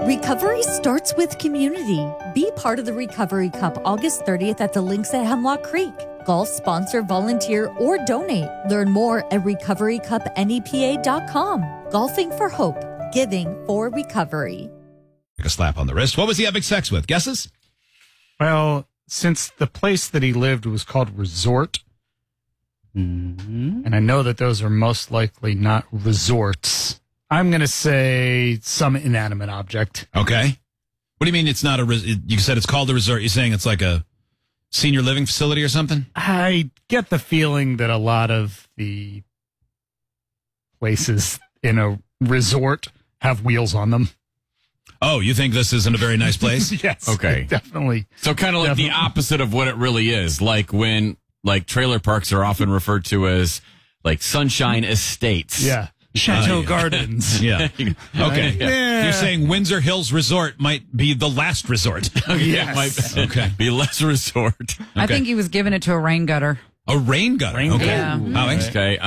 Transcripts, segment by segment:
Recovery starts with community. Be part of the Recovery Cup August 30th at the links at Hemlock Creek. Golf, sponsor, volunteer, or donate. Learn more at recoverycupnepa.com. Golfing for hope. Giving for recovery. A slap on the wrist. What was he having sex with? Guesses? Well, since the place that he lived was called Resort, and I know that those are most likely not resorts, I'm going to say some inanimate object. Okay. What do you mean it's not a you said it's called a resort. You're saying it's like a senior living facility or something? I get the feeling that a lot of the places in a resort have wheels on them. Oh, you think this isn't a very nice place? Yes. Okay. Definitely. So kind of like the opposite of what it really is. Like when trailer parks are often referred to as like Sunshine Estates. Yeah. Chateau Gardens. Yeah. Okay. Yeah. You're saying Windsor Hills Resort might be the last resort. Yes. Okay. Be less resort. Okay. I think he was giving it to a rain gutter. A rain gutter. Okay. Yeah. Alex? Okay.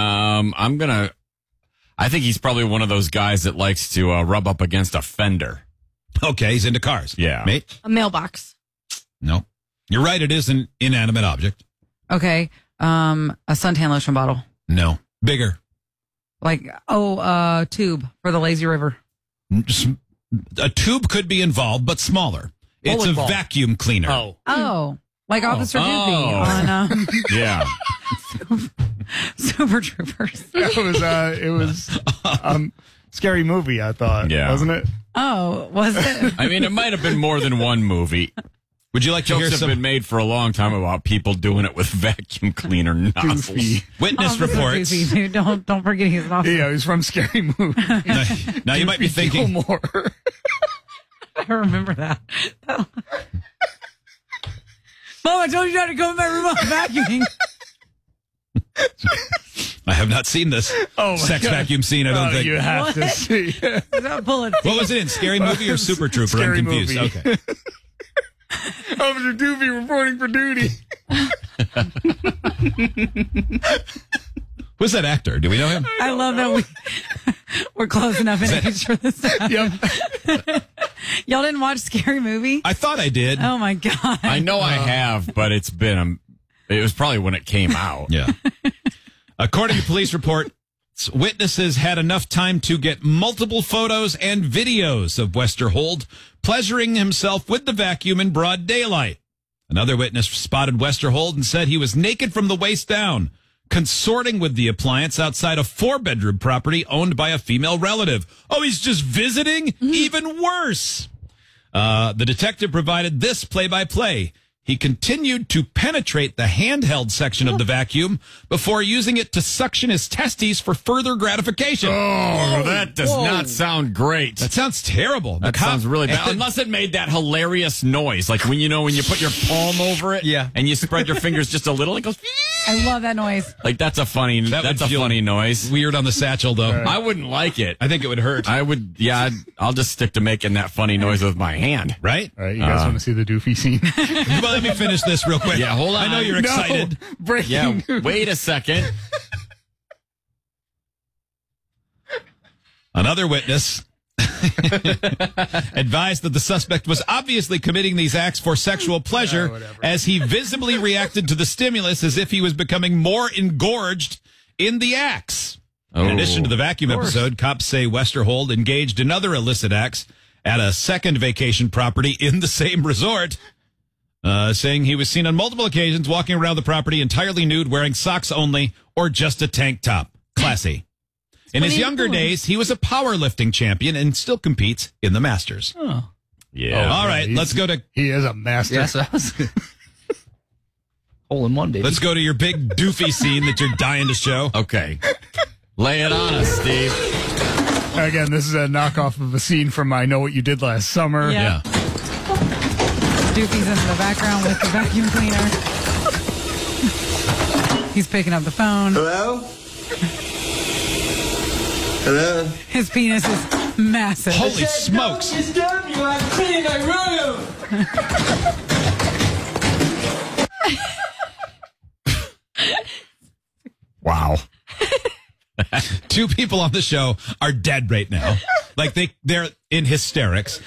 I think he's probably one of those guys that likes to rub up against a fender. Okay. He's into cars. Yeah. Mate? A mailbox. No. You're right. It is an inanimate object. Okay. A suntan lotion bottle. No. Bigger. Tube for the lazy river. A tube could be involved, but smaller. It's Bowling a ball. vacuum cleaner. Like Officer Doofy on Yeah. Super Troopers. It was scary movie, I thought. Yeah. Wasn't it? Oh, was it? I mean, it might have been more than one movie. Would you like to hear Jokes have some been made for a long time about people doing it with vacuum cleaner nozzles. Goofy. witness Officer reports? Doofy, dude. Don't forget he's an officer. Yeah, it was from Scary Movie. Now you might be thinking, more. I remember that. Mom, I told you not to go in my room on vacuuming. I have not seen this sex God. vacuum scene, I don't think. You have to see. Bullet. What was it in? Scary Movie or Super Trooper? Scary I'm confused. Movie. Okay. Officer Doofy reporting for duty. Who's that actor? Do we know him? I love that we're close enough in age for this. Yep. Y'all didn't watch Scary Movie? I thought I did. Oh my God. I know I have, but it was probably when it came out. Yeah. According to police reports, witnesses had enough time to get multiple photos and videos of Westerhold pleasuring himself with the vacuum in broad daylight. Another witness spotted Westerhold and said he was naked from the waist down, consorting with the appliance outside a 4-bedroom property owned by a female relative. Oh, he's just visiting? Even worse. The detective provided this play-by-play. He continued to penetrate the handheld section of the vacuum before using it to suction his testes for further gratification. Oh, that does not sound great. That sounds terrible. That sounds really bad. And Unless it made that hilarious noise. Like when you put your palm over it and you spread your fingers just a little, it goes. I love that noise. Like that's a funny noise. Weird on the satchel, though. I wouldn't like it. I think it would hurt. I'll just stick to making that funny noise with my hand. Right? All right, you guys want to see the Doofy scene? Well, let me finish this real quick. Yeah, hold on. I know you're excited. Breaking news. Wait a second. Another witness advised that the suspect was obviously committing these acts for sexual pleasure as he visibly reacted to the stimulus as if he was becoming more engorged in the acts. In addition to the vacuum episode, cops say Westerhold engaged in other illicit acts at a second vacation property in the same resort, saying he was seen on multiple occasions walking around the property entirely nude, wearing socks only, or just a tank top. Classy. In his younger days, he was a powerlifting champion and still competes in the Masters. Oh. Yeah. All right, let's go to... He is a master. Yes, that was hole in one, baby. Let's go to your big doofy scene that you're dying to show. Okay. Lay it on us, Steve. Again, this is a knockoff of a scene from I Know What You Did Last Summer. Yeah. Doofy's in the background with the vacuum cleaner. He's picking up the phone. Hello? Hello? His penis is massive. Holy smokes. Disturb you, I'm cleaning my room. Wow. Two people on the show are dead right now. Like they're in hysterics.